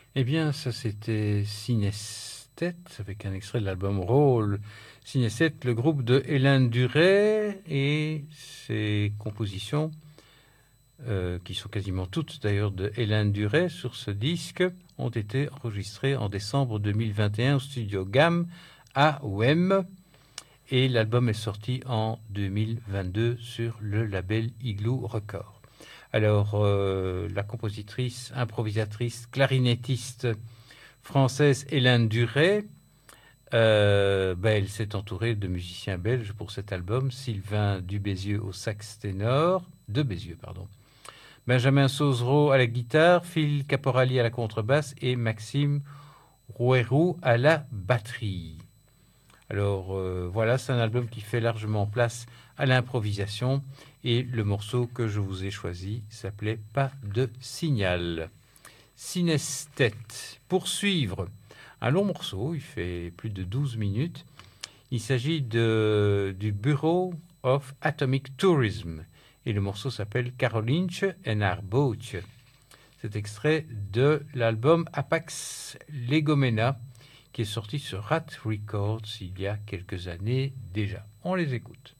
Eh bien, ça c'était Synesthète, avec un extrait de l'album Rôle. Synesthète, le groupe de Hélène Duret et ses compositions, qui sont quasiment toutes d'ailleurs de Hélène Duret sur ce disque, ont été enregistrées en décembre 2021 au studio GAM à Wem. Et l'album est sorti en 2022 sur le label Igloo Records. Alors, la compositrice, improvisatrice, clarinettiste française Hélène Duret, elle s'est entourée de musiciens belges pour cet album. Sylvain Dubézieux au sax ténor, de Bézieux, pardon. Benjamin Sauzereau à la guitare, Phil Caporali à la contrebasse et Maxime Rouerou à la batterie. Alors voilà, c'est un album qui fait largement place à l'improvisation et le morceau que je vous ai choisi s'appelait Pas de signal. Synesthète. Poursuivre. Un long morceau, il fait plus de 12 minutes. Il s'agit du Bureau of Atomic Tourism et le morceau s'appelle Carolinche en haar bootje. C'est extrait de l'album Apax Legomena qui est sorti sur Rat Records il y a quelques années déjà. On les écoute.